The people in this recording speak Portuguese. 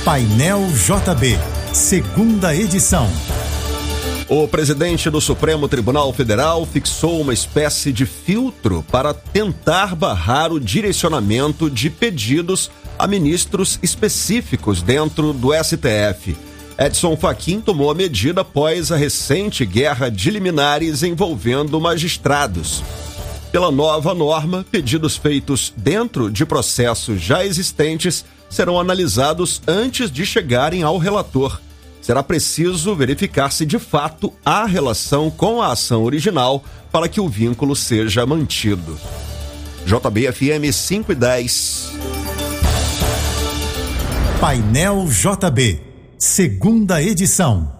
Painel JB, segunda edição. O presidente do Supremo Tribunal Federal fixou uma espécie de filtro para tentar barrar o direcionamento de pedidos a ministros específicos dentro do STF. Edson Fachin tomou a medida após a recente guerra de liminares envolvendo magistrados. Pela nova norma, pedidos feitos dentro de processos já existentes serão analisados antes de chegarem ao relator. Será preciso verificar se de fato há relação com a ação original para que o vínculo seja mantido. JB-FM 5:10. Painel JB, segunda edição.